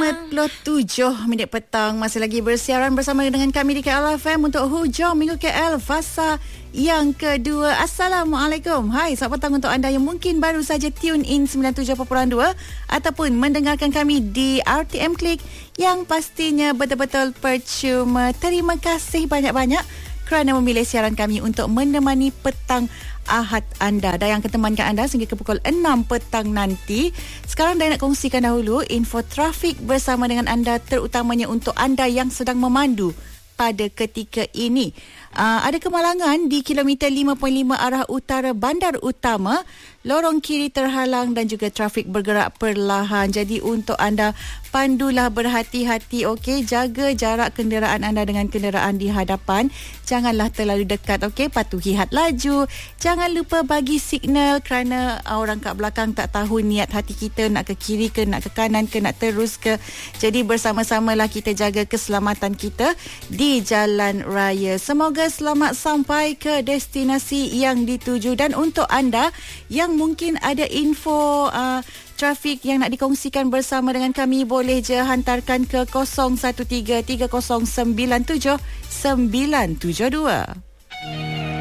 5:47 petang. Masih lagi bersiaran bersama dengan kami di KL FM untuk Hujung Minggu KL fasa yang kedua. Assalamualaikum. Hai, selamat petang untuk anda yang mungkin baru saja tune in 97.2 ataupun mendengarkan kami di RTM Klik yang pastinya betul-betul percuma. Terima kasih banyak-banyak kerana memilih siaran kami untuk menemani petang Ahad anda dan yang akan temankan anda sehingga ke pukul 6 petang nanti. Sekarang saya nak kongsikan dahulu info trafik bersama dengan anda, terutamanya untuk anda yang sedang memandu pada ketika ini. Ada kemalangan di kilometer 5.5 arah utara Bandar Utama. Lorong kiri terhalang dan juga trafik bergerak perlahan. Jadi untuk anda, pandulah berhati-hati, okey? Jaga jarak kenderaan anda dengan kenderaan di hadapan. Janganlah terlalu dekat, okey? Patuhi had laju. Jangan lupa bagi signal kerana orang kat belakang tak tahu niat hati kita, nak ke kiri ke, nak ke kanan ke, nak terus ke. Jadi bersama-samalah kita jaga keselamatan kita di jalan raya. Semoga selamat sampai ke destinasi yang dituju. Dan untuk anda yang mungkin ada info trafik yang nak dikongsikan bersama dengan kami, boleh je hantarkan ke 0133097972.